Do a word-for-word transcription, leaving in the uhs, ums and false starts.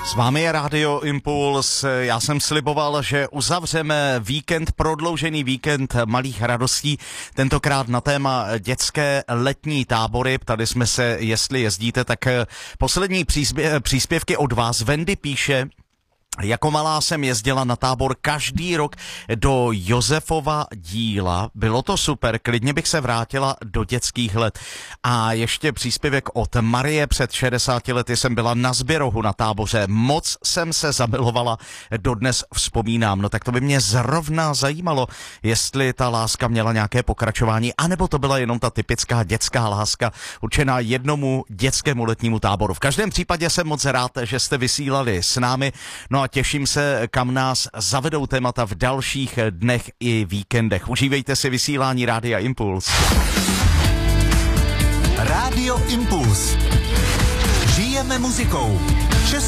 S vámi je Radio Impuls. Já jsem sliboval, že uzavřeme víkend, prodloužený víkend malých radostí, tentokrát na téma dětské letní tábory. Ptali jsme se, jestli jezdíte, tak poslední příspěvky od vás. Wendy píše: jako malá jsem jezdila na tábor každý rok do Josefova Díla. Bylo to super, klidně bych se vrátila do dětských let. A ještě příspěvek od Marie. Před šedesáti lety jsem byla na Zběrohu na táboře. Moc jsem se zamilovala, dodnes vzpomínám. No tak to by mě zrovna zajímalo, jestli ta láska měla nějaké pokračování, anebo to byla jenom ta typická dětská láska určená jednomu dětskému letnímu táboru. V každém případě jsem moc rád, že jste vysílali s námi. No a těším se, kam nás zavedou témata v dalších dnech i víkendech. Užívejte si vysílání Rádia Impuls. Rádio Impuls. Žijeme muzikou.